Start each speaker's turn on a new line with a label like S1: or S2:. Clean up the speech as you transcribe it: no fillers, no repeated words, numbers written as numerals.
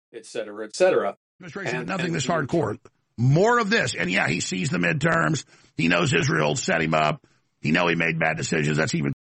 S1: et cetera, et cetera.
S2: Administration, nothing this hardcore. More of this. And, yeah, he sees the midterms. He knows Israel set him up. He knows he made bad decisions. That's even